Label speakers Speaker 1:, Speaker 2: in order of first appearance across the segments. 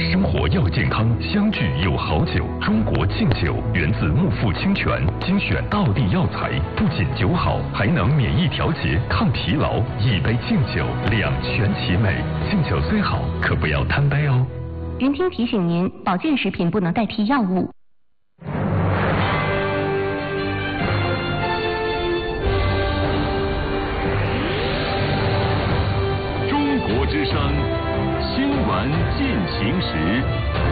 Speaker 1: 生活要健康，相聚有好酒。中国劲酒源自木富清泉，精选道地药材，不仅酒好，还能免疫调节、抗疲劳。一杯劲酒，两全其美。劲酒虽好，可不要贪杯哦。
Speaker 2: 云听提醒您，保健食品不能代替药物。
Speaker 3: 中国之声新闻进行时。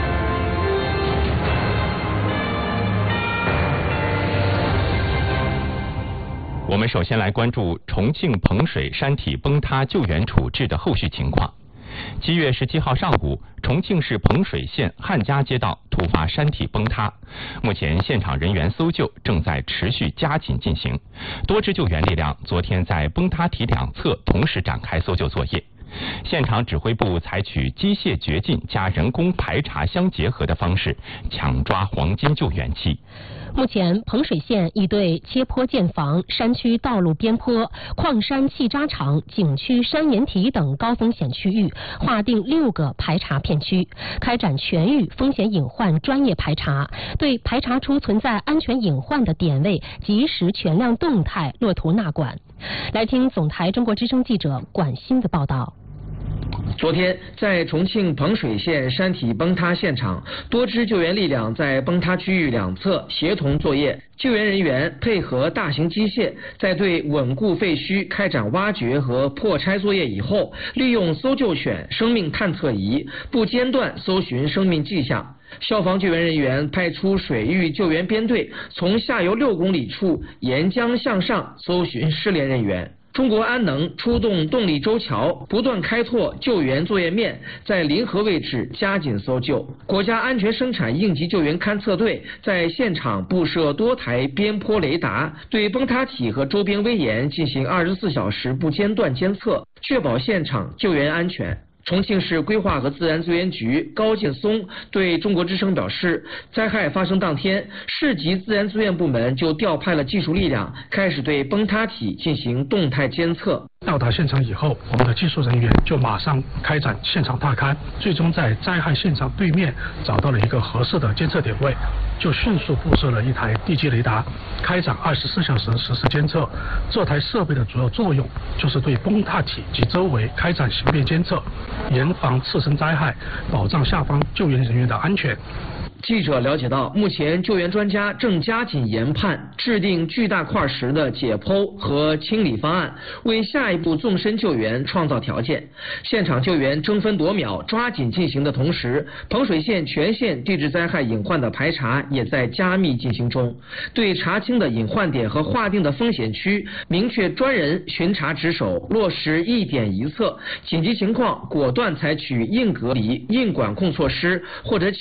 Speaker 4: 我们首先来关注重庆彭水山体崩塌救援处置的后续情况。7月17号上午，重庆市彭水县汉家街道突发山体崩塌，目前现场人员搜救正在持续加紧进行，多支救援力量昨天在崩塌体两侧同时展开搜救作业。现场指挥部采取机械掘进加人工排查相结合的方式，抢抓黄金救援期。
Speaker 5: 目前，彭水县已对切坡建房、山区道路边坡、矿山气渣场、景区山岩体等高风险区域划定6个排查片区，开展全域风险隐患专业排查，对排查出存在安全隐患的点位及时全量动态落图纳管。来听总台中国之声记者管欣的报道。
Speaker 6: 昨天，在重庆彭水县山体崩塌现场，多支救援力量在崩塌区域两侧协同作业。救援人员配合大型机械，在对稳固废墟开展挖掘和破拆作业以后，利用搜救犬、生命探测仪不间断搜寻生命迹象。消防救援人员派出水域救援编队，从下游6公里处沿江向上搜寻失联人员。中国安能出动动力舟桥，不断开拓救援作业面，在临河位置加紧搜救。国家安全生产应急救援勘测队在现场布设多台边坡雷达，对崩塌体和周边危岩进行24小时不间断监测，确保现场救援安全。重庆市规划和自然资源局高劲松对中国之声表示，灾害发生当天，市级自然资源部门就调派了技术力量，开始对崩塌体进行动态监测。
Speaker 7: 到达现场以后，我们的技术人员就马上开展现场踏勘，最终在灾害现场对面找到了一个合适的监测点位，就迅速布设了一台地基雷达，开展24小时实时监测。这台设备的主要作用就是对崩塌体及周围开展形变监测，严防次生灾害，保障下方救援人员的安全。
Speaker 6: 记者了解到，目前救援专家正加紧研判制定巨大块石的解剖和清理方案，为下一步纵深救援创造条件。现场救援争分夺秒、抓紧进行的同时，彭水县全县地质灾害隐患的排查也在加密进行中。对查清的隐患点和划定的风险区，明确专人巡查值守，落实一点一测，紧急情况果断采取硬隔离、硬管控措施，或者